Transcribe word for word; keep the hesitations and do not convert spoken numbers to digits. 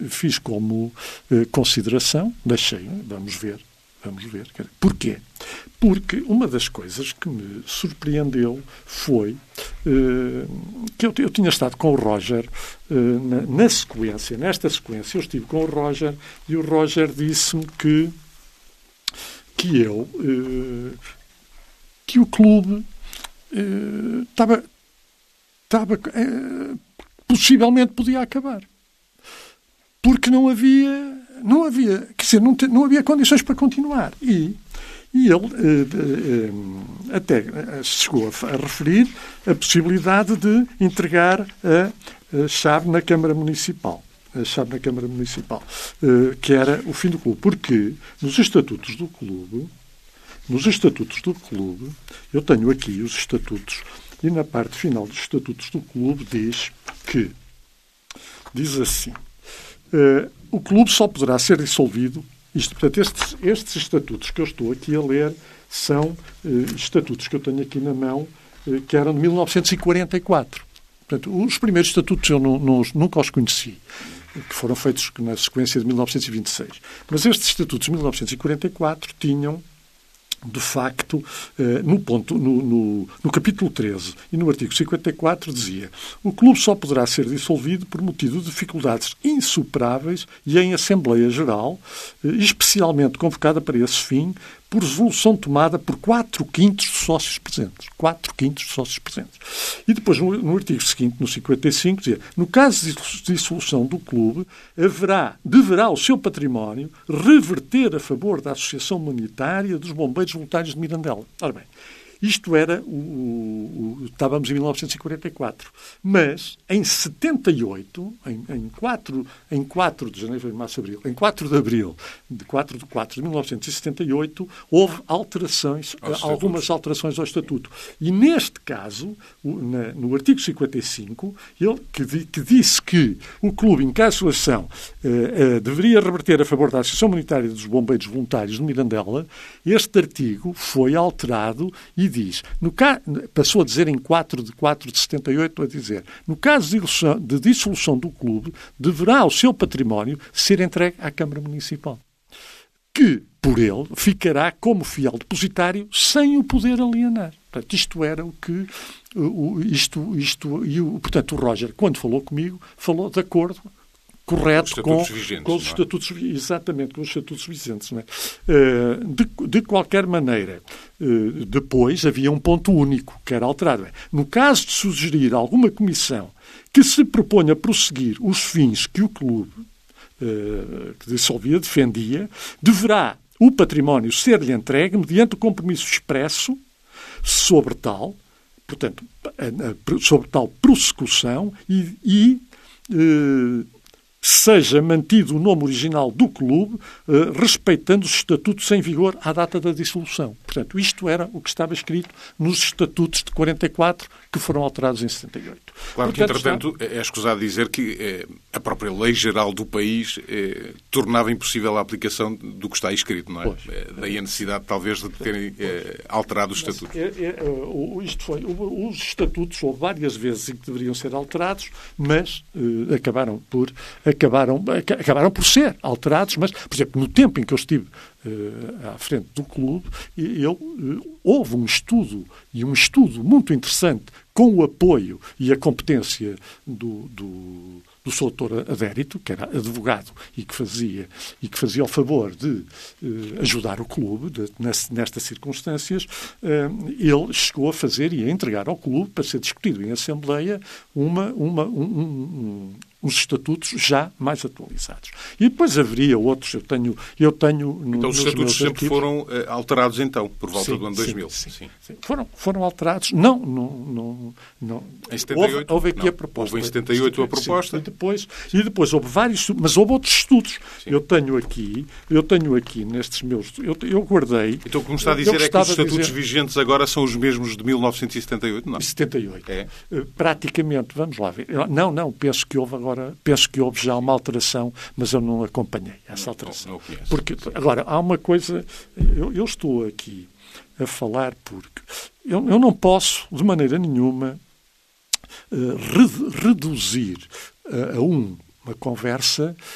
fiz como uh, consideração, deixei, vamos ver, vamos ver. Porquê? Porque uma das coisas que me surpreendeu foi uh, que eu, eu tinha estado com o Roger uh, na, na sequência, nesta sequência, eu estive com o Roger e o Roger disse-me que, que eu, uh, que o clube estava, uh, estava uh, possivelmente podia acabar. Porque não havia, não havia, quer dizer, não, te, não havia condições para continuar. E, e ele eh, eh, até chegou a, a referir a possibilidade de entregar a, a chave na Câmara Municipal. A chave na Câmara Municipal, eh, que era o fim do clube. Porque nos estatutos do clube, nos estatutos do clube, eu tenho aqui os estatutos, e na parte final dos estatutos do clube diz que, diz assim, Uh, o clube só poderá ser dissolvido. Isto, portanto, estes, estes estatutos que eu estou aqui a ler são uh, estatutos que eu tenho aqui na mão, uh, que eram de mil novecentos e quarenta e quatro. Portanto, os primeiros estatutos eu não, não, nunca os conheci, que foram feitos na sequência de mil novecentos e vinte e seis. Mas estes estatutos de mil novecentos e quarenta e quatro tinham, de facto, no, ponto, no, no, no capítulo treze e no artigo cinquenta e quatro dizia: o clube só poderá ser dissolvido por motivo de dificuldades insuperáveis e em Assembleia Geral, especialmente convocada para esse fim, por resolução tomada por quatro quintos de sócios presentes. quatro quintos de sócios presentes. E depois, no, no artigo seguinte, no cinquenta e cinco, dizia: no caso de dissolução do clube, haverá, deverá o seu património reverter a favor da Associação Humanitária dos Bombeiros Voluntários de Mirandela. Ora bem, isto era, o, o, o, estávamos em mil novecentos e quarenta e quatro. Mas, em setenta e oito, em, em, quatro, em quatro de janeiro, março, abril, em quatro de abril de quatro de quatro de mil novecentos e setenta e oito, houve alterações, algumas alterações ao Estatuto. E, neste caso, o, na, no artigo cinquenta e cinco, ele que, di, que disse que o clube, em caso de ação, eh, eh, deveria reverter a favor da Associação Humanitária dos Bombeiros Voluntários de Mirandela, este artigo foi alterado e diz, no ca... passou a dizer em quatro de quatro de setenta e oito, a dizer: no caso de dissolução, de dissolução do clube, deverá o seu património ser entregue à Câmara Municipal, que, por ele, ficará como fiel depositário sem o poder alienar. Portanto, isto era o que... O, isto, isto, e o, portanto, o Roger, quando falou comigo, falou de acordo... correto com, os vigentes, com os não é? estatutos, exatamente, com os estatutos vigentes. Não é? de, de qualquer maneira, depois havia um ponto único que era alterado. No caso de sugerir alguma comissão que se proponha prosseguir os fins que o clube que dissolvia defendia, deverá o património ser-lhe entregue mediante o compromisso expresso sobre tal, portanto, sobre tal prossecução e, e seja mantido o nome original do clube, eh, respeitando os estatutos em vigor à data da dissolução. Portanto, isto era o que estava escrito nos estatutos de quarenta e quatro, que foram alterados em setenta e oito. Claro que, entretanto, está... é escusado dizer que eh, a própria lei geral do país eh, tornava impossível a aplicação do que está escrito, não é? Pois. Eh, daí a necessidade, talvez, de terem eh, alterado os estatutos. É, é, é, isto foi, os estatutos, houve várias vezes em que deveriam ser alterados, mas eh, acabaram por... Acabaram, acabaram por ser alterados, mas, por exemplo, no tempo em que eu estive uh, à frente do clube, eu, uh, houve um estudo, e um estudo muito interessante, com o apoio e a competência do, do, do seu doutor Adérito, que era advogado e que fazia, e que fazia o favor de uh, ajudar o clube de, nestas circunstâncias. Uh, ele chegou a fazer e a entregar ao clube, para ser discutido em Assembleia, uma, uma, um, um, um os estatutos já mais atualizados. E depois haveria outros. Eu tenho... Eu tenho no, então os estatutos sempre arquivos... foram uh, alterados, então, por volta sim, do ano sim, dois mil. Sim, sim. Sim. Foram, foram alterados. Não, não, não, não. Em setenta e oito? Houve, houve aqui não. a proposta. Houve em setenta e oito a proposta? Sim, e, depois, e depois houve vários... Mas houve outros estudos. Sim. Eu tenho aqui, eu tenho aqui nestes meus... Eu, eu guardei... Então o que me está a dizer é que os estatutos dizer... vigentes agora são os mesmos de mil novecentos e setenta e oito? Não. setenta e oito. É. Praticamente, vamos lá ver. Não, não, penso que houve agora... Penso que houve já uma alteração, mas eu não acompanhei essa alteração. Não, não, não porque, agora, há uma coisa... Eu, eu estou aqui a falar porque eu, eu não posso, de maneira nenhuma, uh, re, reduzir uh, a um, uma conversa